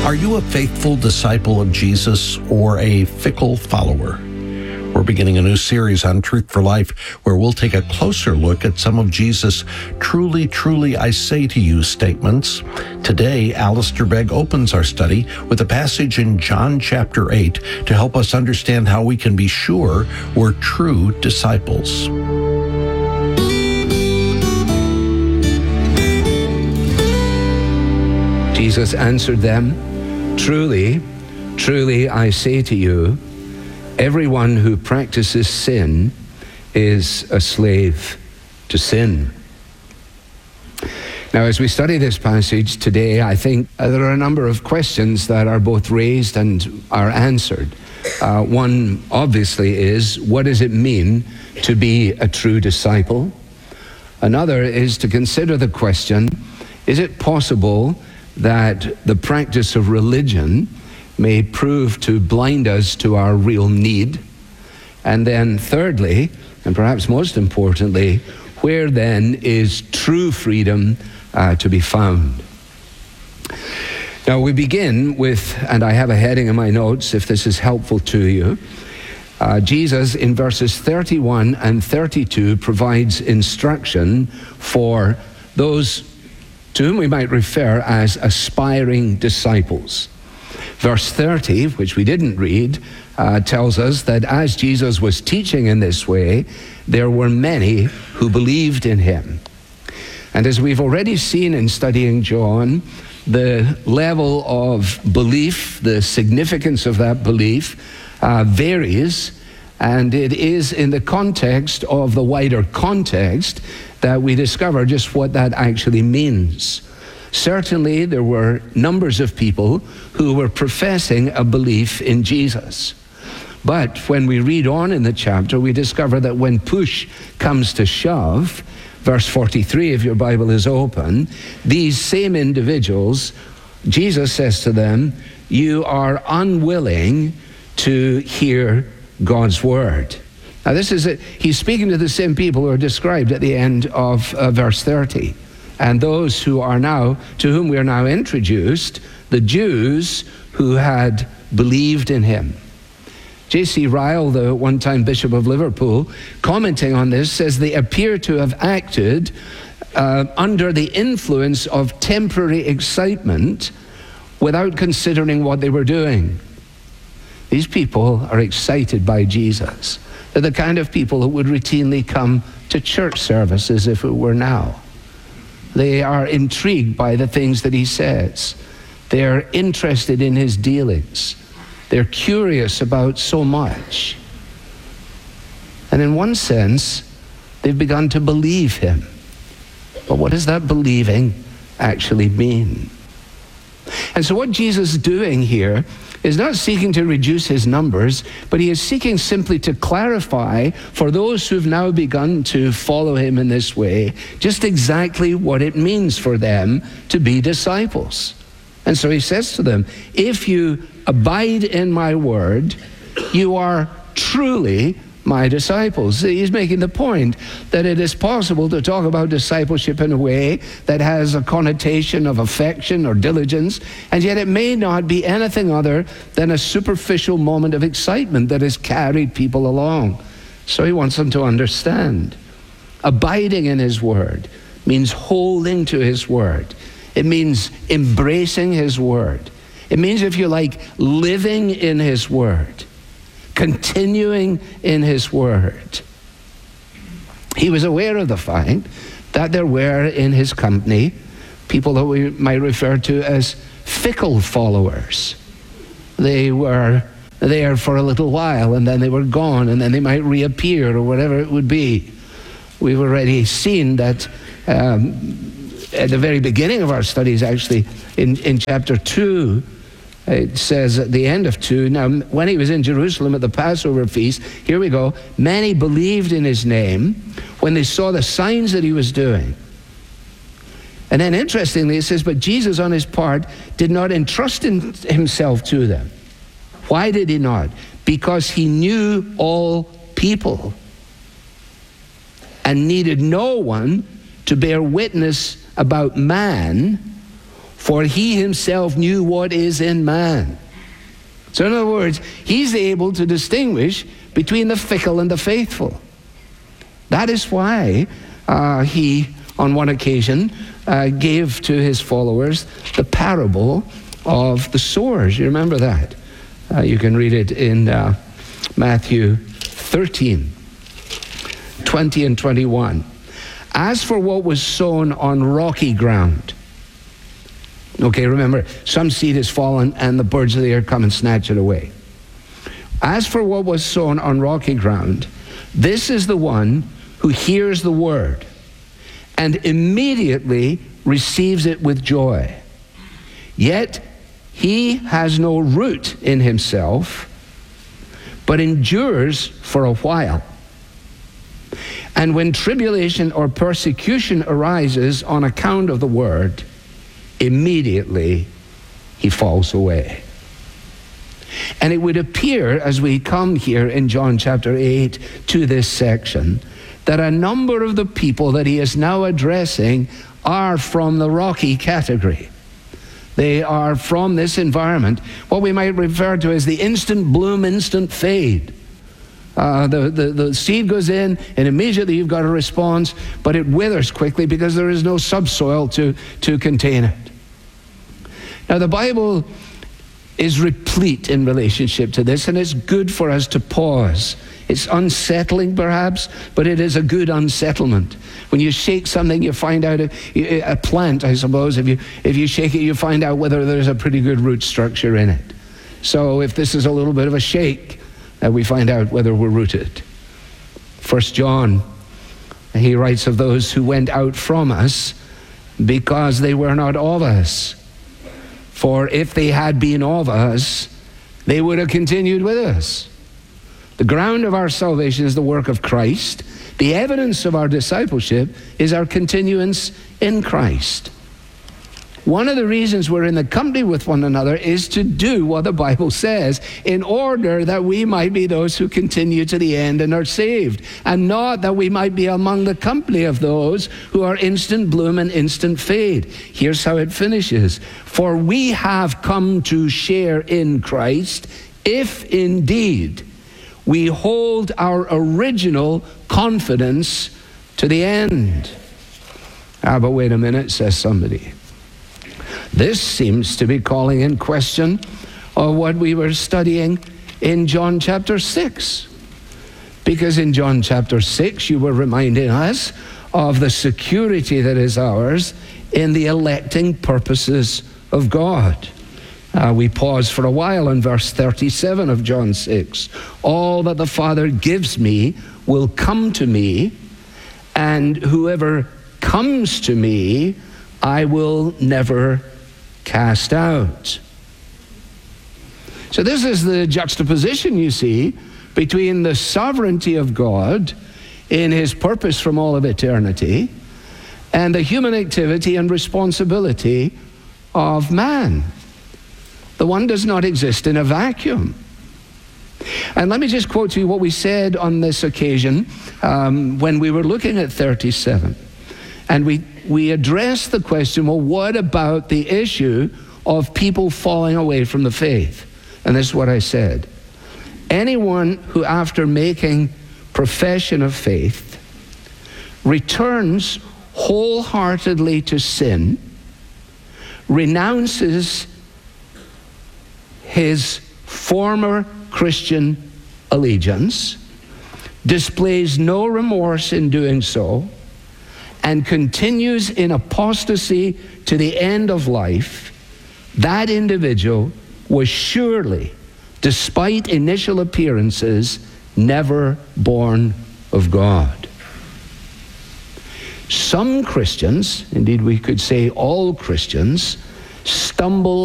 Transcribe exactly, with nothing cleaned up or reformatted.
Are you a faithful disciple of Jesus or a fickle follower? We're beginning a new series on Truth for Life where we'll take a closer look at some of Jesus' truly, truly, I say to you statements. Today, Alistair Begg opens our study with a passage in John chapter eight to help us understand how we can be sure we're true disciples. Jesus answered them, "Truly, truly, I say to you, everyone who practices sin is a slave to sin." Now, as we study this passage today, I think uh, there are a number of questions that are both raised and are answered. Uh, one, obviously, is what does it mean to be a true disciple? Another is to consider the question, is it possible that the practice of religion may prove to blind us to our real need? And then thirdly, and perhaps most importantly, where then is true freedom uh, to be found? Now we begin with, and I have a heading in my notes if this is helpful to you, uh, Jesus in verses thirty-one and thirty-two provides instruction for those to whom we might refer as aspiring disciples. Verse thirty, which we didn't read, uh, tells us that as Jesus was teaching in this way, there were many who believed in him. And as we've already seen in studying John, the level of belief, the significance of that belief uh, varies, and it is in the context of the wider context that we discover just what that actually means. Certainly, there were numbers of people who were professing a belief in Jesus. But when we read on in the chapter, we discover that when push comes to shove, verse forty-three, if your Bible is open, these same individuals, Jesus says to them, you are unwilling to hear God's word. Now this is, a, he's speaking to the same people who are described at the end of uh, verse thirty. And those who are now, to whom we are now introduced, the Jews who had believed in him. J C Ryle, the one-time Bishop of Liverpool, commenting on this, says they appear to have acted uh, under the influence of temporary excitement without considering what they were doing. These people are excited by Jesus. They're the kind of people who would routinely come to church services if it were now. They are intrigued by the things that he says. They're interested in his dealings. They're curious about so much. And in one sense, they've begun to believe him. But what does that believing actually mean? And so what Jesus is doing here is not seeking to reduce his numbers, but he is seeking simply to clarify for those who've now begun to follow him in this way, just exactly what it means for them to be disciples. And so he says to them, if you abide in my word, you are truly my disciples. He's making the point that it is possible to talk about discipleship in a way that has a connotation of affection or diligence, and yet it may not be anything other than a superficial moment of excitement that has carried people along. So he wants them to understand. Abiding in his word means holding to his word. It means embracing his word. It means, if you like, living in his word. Continuing in his word. He was aware of the fact that there were in his company people that we might refer to as fickle followers. They were there for a little while and then they were gone and then they might reappear or whatever it would be. We've already seen that um, at the very beginning of our studies, actually, in, in chapter two, it says at the end of two, now when he was in Jerusalem at the Passover feast, here we go, many believed in his name when they saw the signs that he was doing. And then interestingly it says, but Jesus on his part did not entrust in himself to them. Why did he not? Because he knew all people and needed no one to bear witness about man, for he himself knew what is in man. So in other words, he's able to distinguish between the fickle and the faithful. That is why uh, he, on one occasion, uh, gave to his followers the parable of the sowers. You remember that? Uh, you can read it in uh, Matthew thirteen, twenty and twenty-one. As for what was sown on rocky ground. Okay, remember, some seed has fallen and the birds of the air come and snatch it away. As for what was sown on rocky ground, this is the one who hears the word and immediately receives it with joy. Yet he has no root in himself, but endures for a while. And when tribulation or persecution arises on account of the word, immediately he falls away. And it would appear, as we come here in John chapter eight to this section, that a number of the people that he is now addressing are from the rocky category. They are from this environment, what we might refer to as the instant bloom, instant fade. Uh, the, the, the seed goes in, and immediately you've got a response, but it withers quickly because there is no subsoil to, to contain it. Now, the Bible is replete in relationship to this, and it's good for us to pause. It's unsettling, perhaps, but it is a good unsettlement. When you shake something, you find out, a, a plant, I suppose, if you, if you shake it, you find out whether there's a pretty good root structure in it. So if this is a little bit of a shake, uh, we find out whether we're rooted. First John, he writes of those who went out from us because they were not of us. For if they had been of us, they would have continued with us. The ground of our salvation is the work of Christ. The evidence of our discipleship is our continuance in Christ. One of the reasons we're in the company with one another is to do what the Bible says, in order that we might be those who continue to the end and are saved, and not that we might be among the company of those who are instant bloom and instant fade. Here's how it finishes. For we have come to share in Christ, if indeed we hold our original confidence to the end. Ah, but wait a minute, says somebody. This seems to be calling in question of what we were studying in John chapter six. Because in John chapter six, you were reminding us of the security that is ours in the electing purposes of God. Uh, we pause for a while in verse thirty-seven of John six. All that the Father gives me will come to me, and whoever comes to me, I will never cast out. So this is the juxtaposition, you see, between the sovereignty of God in his purpose from all of eternity and the human activity and responsibility of man. The one does not exist in a vacuum. And let me just quote to you what we said on this occasion um, when we were looking at thirty-seven. And we, we addressed the question, well, what about the issue of people falling away from the faith? And this is what I said. Anyone who, after making profession of faith, returns wholeheartedly to sin, renounces his former Christian allegiance, displays no remorse in doing so, and continues in apostasy to the end of life, that individual was surely, despite initial appearances, never born of God. Some Christians, indeed we could say all Christians, stumble